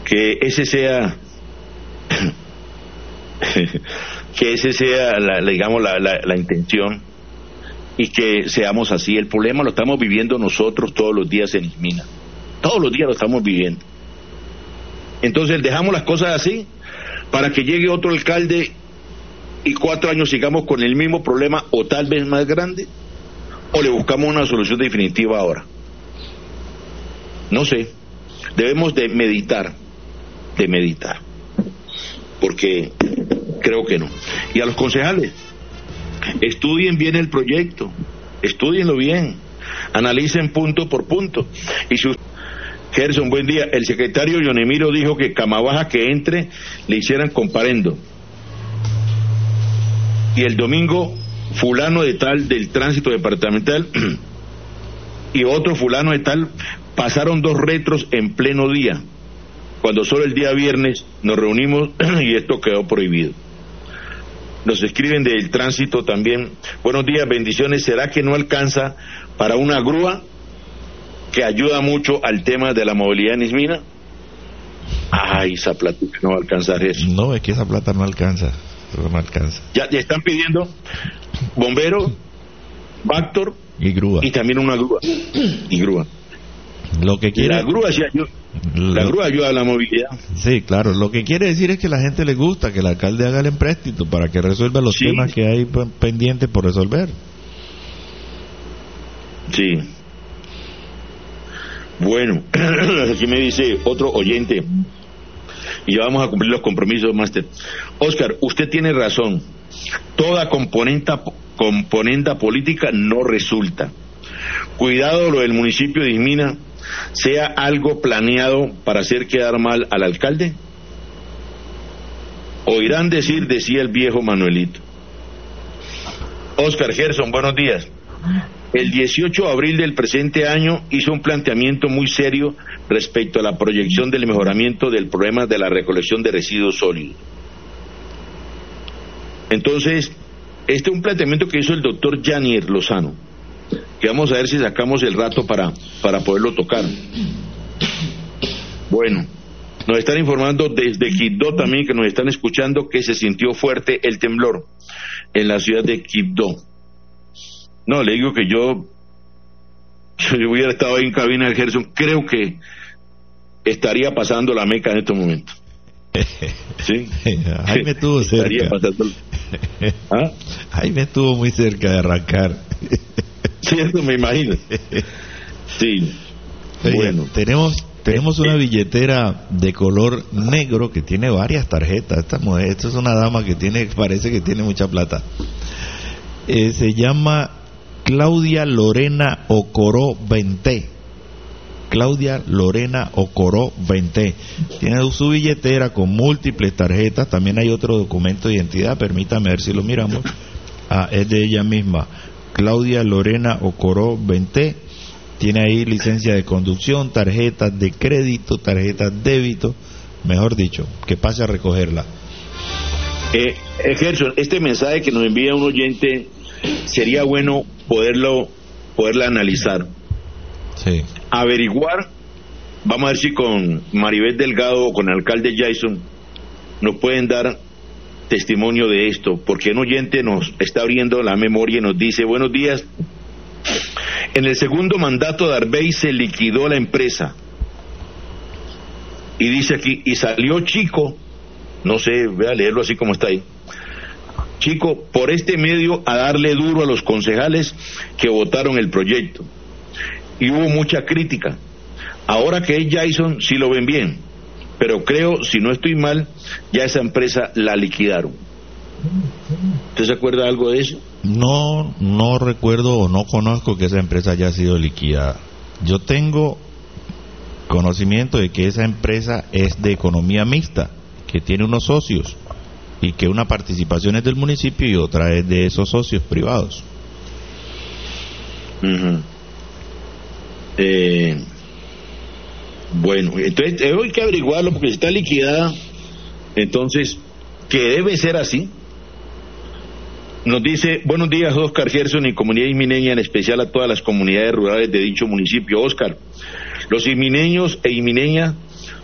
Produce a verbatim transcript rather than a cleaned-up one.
que ese sea que ese sea la, la, digamos la, la, la intención y que seamos así. El problema lo estamos viviendo nosotros todos los días en Ismina, todos los días lo estamos viviendo. Entonces dejamos las cosas así para que llegue otro alcalde y cuatro años sigamos con el mismo problema o tal vez más grande, o le buscamos una solución definitiva ahora. No sé, debemos de meditar, de meditar, porque creo que no. Y a los concejales, estudien bien el proyecto, estudienlo bien, analicen punto por punto. Y si Gerson, buen día. El secretario Yonemiro dijo que Camabaja que entre le hicieran comparendo. Y el domingo, fulano de tal del tránsito departamental y otro fulano de tal pasaron dos retros en pleno día, cuando solo el día viernes nos reunimos y esto quedó prohibido. Nos escriben del tránsito también. Buenos días, bendiciones. ¿Será que no alcanza para una grúa que ayuda mucho al tema de la movilidad en Ismina? Ay, esa plata no va a alcanzar eso. No, es que esa plata no alcanza, no alcanza. Ya, ya están pidiendo bomberos, Bactor y grúa. Y también una grúa. Y grúa. Lo que quiere... La grúa sí ayuda. La lo... grúa ayuda a la movilidad. Sí, claro. Lo que quiere decir es que a la gente le gusta que el alcalde haga el empréstito para que resuelva los sí. temas que hay pendientes por resolver. Sí. Bueno, aquí me dice otro oyente, y ya vamos a cumplir los compromisos, máster. Oscar, usted tiene razón. Toda componenta, componenta política no resulta. Cuidado lo del municipio de Ismina sea algo planeado para hacer quedar mal al alcalde. Oirán decir, decía el viejo Manuelito. Oscar Gerson, buenos días. El dieciocho de abril del presente año hizo un planteamiento muy serio respecto a la proyección del mejoramiento del problema de la recolección de residuos sólidos. Entonces, este es un planteamiento que hizo el doctor Janier Lozano, que vamos a ver si sacamos el rato para, para poderlo tocar. Bueno, nos están informando desde Quibdó también, que nos están escuchando, que se sintió fuerte el temblor en la ciudad de Quibdó. No, le digo que yo, yo hubiera estado ahí en cabina del Gerson, creo que estaría pasando la Meca en estos momentos. ¿Sí? Ahí me estuvo cerca. Pasando... ¿Ah? Ahí me estuvo muy cerca de arrancar. Sí, eso me imagino. Sí. Oye, bueno. Tenemos tenemos una billetera de color negro que tiene varias tarjetas. Esta mujer, esta es una dama que tiene, parece que tiene mucha plata. Eh, se llama Claudia Lorena Ocoró Venté. Claudia Lorena Ocoró Venté. Tiene su billetera con múltiples tarjetas. También hay otro documento de identidad. Permítame ver si lo miramos. Ah, es de ella misma. Claudia Lorena Ocoró Venté. Tiene ahí licencia de conducción, tarjetas de crédito, tarjetas débito. Mejor dicho, que pase a recogerla. Eh, Gerson, este mensaje que nos envía un oyente sería bueno poderlo poderla analizar. Sí. Averiguar, vamos a ver si con Maribel Delgado o con el alcalde Jason nos pueden dar testimonio de esto, porque un oyente nos está abriendo la memoria y nos dice: buenos días, en el segundo mandato de Arbey se liquidó la empresa, y dice aquí, y salió Chico, no sé, voy a leerlo así como está ahí, Chico, por este medio a darle duro a los concejales que votaron el proyecto, y hubo mucha crítica. Ahora que es Jason, sí lo ven bien, pero creo, si no estoy mal, ya esa empresa la liquidaron. ¿Usted se acuerda algo de eso? No, no recuerdo o no conozco que esa empresa haya sido liquidada. Yo tengo conocimiento de que esa empresa es de economía mixta, que tiene unos socios y que una participación es del municipio y otra es de esos socios privados. Uh-huh. Eh, bueno, entonces hay que averiguarlo, porque si está liquidada, entonces, que debe ser así. Nos dice: buenos días, Oscar Gerson y comunidad ismineña, en especial a todas las comunidades rurales de dicho municipio. Oscar, los ismineños e ismineñas